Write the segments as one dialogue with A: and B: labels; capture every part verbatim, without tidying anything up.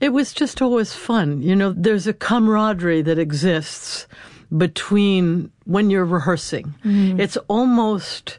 A: It was just always fun. You know, there's a camaraderie that exists between when you're rehearsing. Mm. It's almost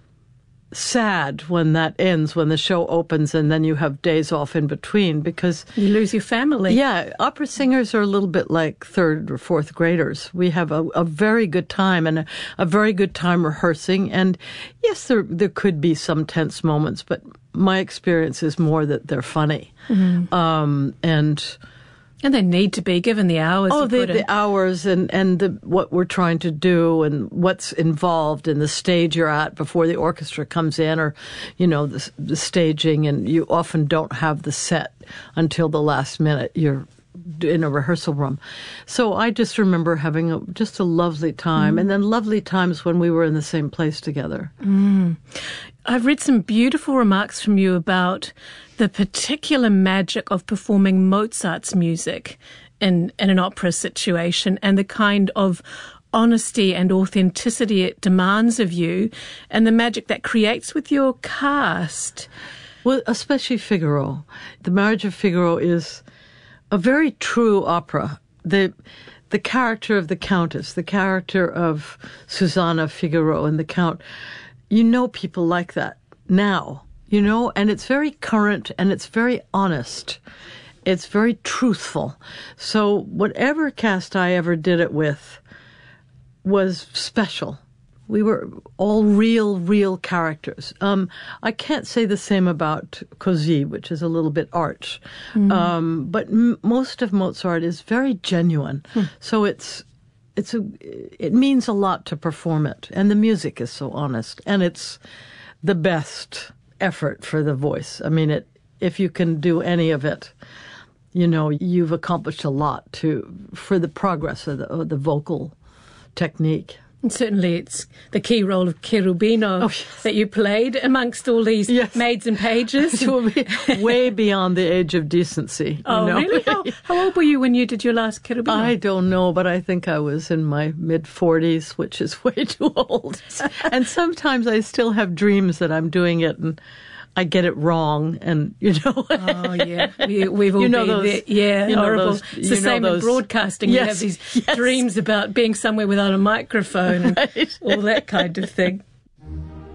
A: sad when that ends, when the show opens and then you have days off in between, because
B: you lose your family.
A: Yeah, opera singers are a little bit like third or fourth graders. We have a, a very good time and a, a very good time rehearsing. And yes, there there could be some tense moments, but my experience is more that they're funny. Mm-hmm. Um, and
B: And they need to be, given the hours.
A: Oh,
B: you
A: the,
B: put in.
A: the hours and, and the, what we're trying to do and what's involved in the stage you're at before the orchestra comes in, or, you know, the, the staging. And you often don't have the set until the last minute. You're in a rehearsal room. So I just remember having a, just a lovely time, mm. and then lovely times when we were in the same place together.
B: Mm. I've read some beautiful remarks from you about the particular magic of performing Mozart's music in, in an opera situation, and the kind of honesty and authenticity it demands of you, and the magic that creates with your cast.
A: Well, especially Figaro. The Marriage of Figaro is a very true opera. The the character of the Countess, the character of Susanna Figaro and the Count, you know people like that now, you know, and it's very current and it's very honest. It's very truthful. So whatever cast I ever did it with was special. We were all real, real characters. Um, I can't say the same about Così, which is a little bit arch. Mm. Um, but m- most of Mozart is very genuine. Mm. So it's it's a it means a lot to perform it, and the music is so honest, and it's the best effort for the voice. I mean, it if you can do any of it, you know, you've accomplished a lot to for the progress of the, of the vocal technique.
B: And certainly it's the key role of Cherubino oh, yes. that you played amongst all these yes. maids and pages.
A: Way beyond the age of decency.
B: Oh,
A: you know?
B: Really? How, how old were you when you did your last Cherubino?
A: I don't know, but I think I was in my mid-forties, which is way too old. And sometimes I still have dreams that I'm doing it and I get it wrong, and you know.
B: Oh yeah, we, we've all
A: you know
B: been
A: those,
B: there. Yeah,
A: you know
B: horrible.
A: Those,
B: it's the same
A: those,
B: in broadcasting.
A: Yes,
B: you have these
A: yes.
B: dreams about being somewhere without a microphone
A: right.
B: and all that kind of thing.